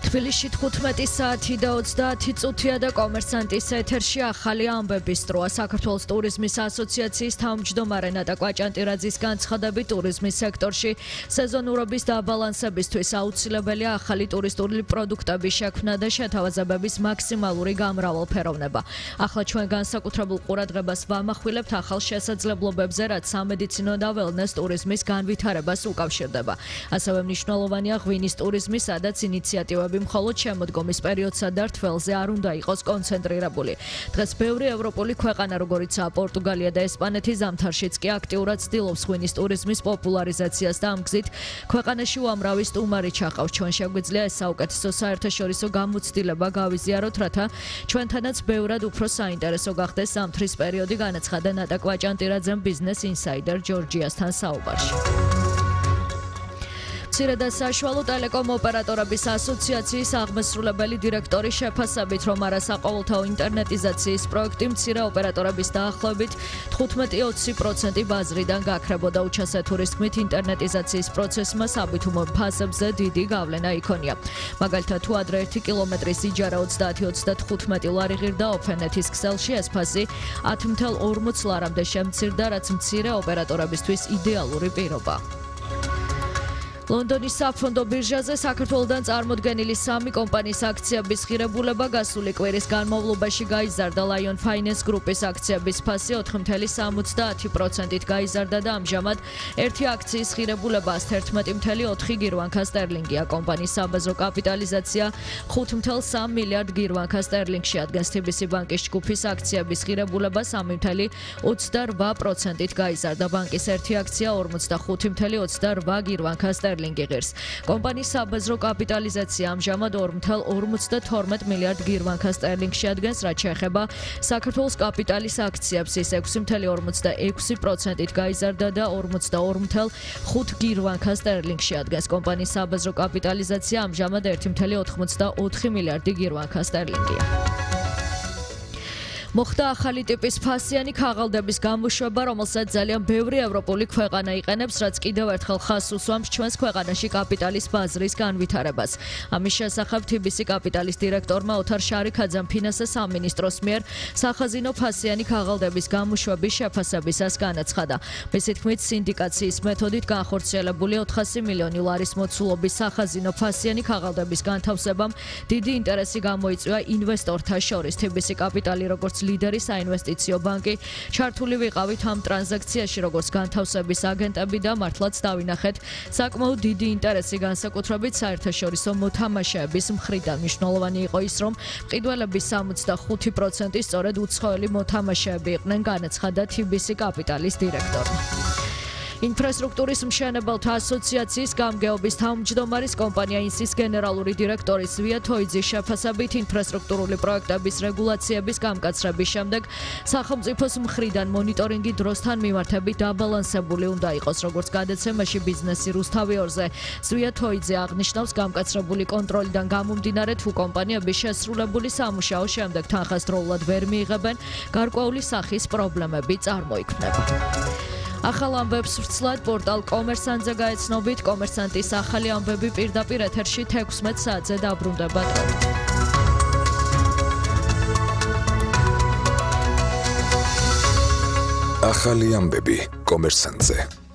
თბილისში 15 საათი და 30 წუთია და კომერსანტის ეთერში ახალი ამბების დროა. საქართველოს ტურიზმის ასოციაციის თავმჯდომარე ნატა კვაჭანტირაძის განცხადებით, ტურიზმის სექტორში სეზონურობის დაბალანსებისთვის აუცილებელია ახალი ტურისტული პროდუქტების შექმნა და შეთავაზებების მაქსიმალური გამრავალფეროვნება. ახლა ჩვენ განსაკუთრებულ ყურადღებას ვამახვილებთ ახალ შესაძლებლობებზე, რაც სამედიცინო და ველნეს ტურიზმის განვითარებას უკავშირდება. ასევე მნიშვნელოვანია ღვინის ტურიზმი, სადაც ინიციატივები მხოლოდ შემოდგომის პერიოდსა და რთველზე არ უნდა იყოს კონცენტრირებული. დღეს ბევრი ევროპული ქვეყანა, როგორიცაა პორტუგალია და ესპანეთი, ზამთარშიც კი აქტიურად ცდილობს ღვინის ტურიზმის პოპულარიზაციას და ამ გზით ქვეყანაში უამრავი სტუმარი ჩაყავს. ჩვენ შეგვიძლია ეს საუკეთესო საერთაშორისო გამოცდილება გავიზიაროთ, რათა ჩვენთანაც ბევრად უფრო საინტერესო გახდეს ზამთრის პერიოდი, განაცხადა ნატა კვაჭანტირაძემ ბიზნეს ინსაიდერ ჯორჯიასთან საუბარში. მცირე და საშუალო ტელეკომ ოპერატორების ასოციაციის აღმასრულებელი დირექტორი შეფასებით, რომ არასაყოველთაო ინტერნეტიზაციის პროექტი მცირე ოპერატორების დაახლოებით 15-20% ბაზრიდან გაქრებოდა. უჩასათურის თქმით, ინტერნეტიზაციის პროცესმა საბითუმო ფასებზე დიდი გავლენა იქონია. მაგალითად, თუ ადრე 1 კილომეტრის იჯარა 30-35 ლარი ღირდა ოფენეთის ქსელში, ეს ფასი 10.40 ლარამდე შემცირდა, რაც მცირე ოპერატორებისთვის იდეალური პირობა. ლონდონის საფონდო ბირჟაზე საქართველოდან წარმოდგენილი 3 კომპანიის აქციების ღირებულება გასული კვირის განმავლობაში გაიზარდა. Lion Finance Group-ის აქციების ფასი 4.70%-ით გაიზარდა და ამჟამად ერთი აქციის ღირებულება 11.4 გირვანქა სტერლინგია. კომპანიის საბაზრო კაპიტალიზაცია 5.3 მილიარდ გირვანქა სტერლინგში ადგენს. TBC ბანკის ჯგუფის აქციების ღირებულება 3.28%-ით გაიზარდა. ბანკის ერთი აქცია 45.28 გირვანქა სტერლინგში იღებს. კომპანიის საბაზრო კაპიტალიზაცია ამჟამად 2.52 მილიარდ გირვანქა სტერლინგში ადგენს, რაც შეეხება საქართველოს კაპიტალის აქციებს, ის 6.46%-ით გაიზარდა და 42.5 გირვანქა სტერლინგში ადგენს. კომპანიის საბაზრო კაპიტალიზაცია ამჟამად 1.84 მილიარდი გირვანქა სტერლინგია. მოხდა ახალი ტიპის ფასიანი ქაღალდების გამოშვება, რომელსაც ძალიან ბევრი ევროპული ქვეყანა იყენებს, რაც კიდევ ერთხელ ხაზს უსვამს ჩვენს ქვეყანაში კაპიტალის ბაზრის განვითარებას. ამის შესახებ TBC კაპიტალის დირექტორმა ოთარ შარიქაძემ ფინანსთა სამინისტროს მიერ სახაზინო ფასიანი ქაღალდების გამოშვების შეფასებისას განაცხადა. მისი თქმით, სინდიკაციის მეთოდით განხორციელებული 400 მილიონი ლარის მოცულობის სახაზინო ფასიანი ქაღალდების განთავსებამ დიდი ინტერესი გამოიწვია ინვესტორთა შორის. TBC კაპიტალი, როგორც ლიდერი საინვესტიციო ბანკი, ჩართული ვიყავით ამ ტრანზაქციაში როგორც განთავსების აგენტები და მართლაც დავინახეთ საკმაოდ დიდი ინტერესი, განსაკუთრებით საერთაშორისო მოთამაშეების მხრიდან. მნიშვნელოვანი იყო ის, რომ მყიდველების 65% სწორედ უცხოელი მოთამაშეები იყვნენ, განაცხადა TBC კაპიტალის დირექტორმა. ინფრასტრუქტურის მშენებელთა ასოციაციის გამგეობის თავმჯდომარის კომპანია ინსის გენერალური დირექტორი ზვია თოიძის შეფასებით, ინფრასტრუქტურული პროექტების რეგულაციების გამკაცრების შემდეგ სახელმწიფოს მხრიდან მონიტორინგი დროსთან მიმართებით დაბალანსებული უნდა იყოს. როგორც გადაცემაში ბიზნესი რუსთავიორზე ზვია თოიძე აღნიშნავს, გამკაცრებული კონტროლიდან გამომდინარე, თუ კომპანიები შესრულებული სამუშაოს შემდეგ თანხას დროულად ვერ მიიღებენ, გარკვეული სახის პრობლემები წარმოიქმნება. ახალ ამბებს ვრცლად პორტალ კომერსანტზე გაეცნობით. კომერსანტის ახალი ამბები პირდაპირ ეთერში 16 საათზე დაბრუნდება. ახალი ამბები კომერსანტზე.